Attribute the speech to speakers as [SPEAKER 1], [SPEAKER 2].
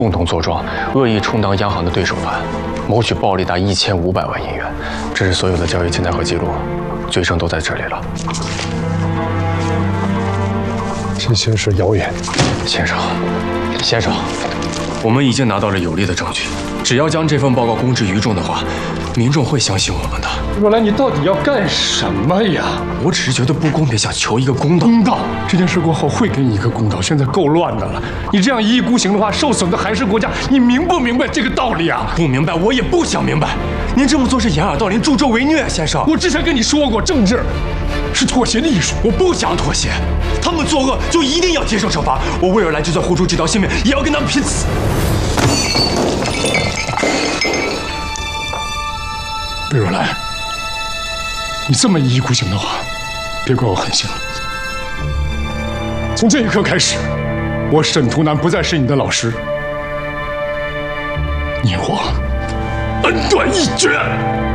[SPEAKER 1] 共同坐庄，恶意充当央行的对手团，谋取暴利达1500万银元。这是所有的交易清单和记录，罪证都在这里了。
[SPEAKER 2] 这些是谣言，
[SPEAKER 1] 先生，我们已经拿到了有力的证据，只要将这份报告公之于众的话，民众会相信我们的。
[SPEAKER 2] 若兰，你到底要干什么呀？
[SPEAKER 1] 我只是觉得不公平，想求一个公道。
[SPEAKER 2] 公道，这件事过后会给你一个公道。现在够乱的了，你这样一意孤行的话，受损的还是国家。你明不明白这个道理啊？
[SPEAKER 1] 不明白，我也不想明白。您这么做是掩耳盗铃、助纣为虐，先生。
[SPEAKER 2] 我之前跟你说过，政治是妥协的艺术。
[SPEAKER 1] 我不想妥协，他们作恶就一定要接受惩罚。我为尔兰就算付出这条性命，也要跟他们拼死。
[SPEAKER 2] 贝若兰，你这么一意孤行的话，别怪我狠心了。从这一刻开始，我沈图南不再是你的老师，你我恩断义绝。